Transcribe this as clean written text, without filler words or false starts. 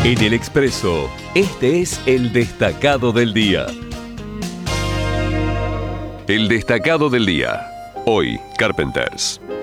En El Expreso, este es el destacado del día. El destacado del día. Hoy, Carpenters.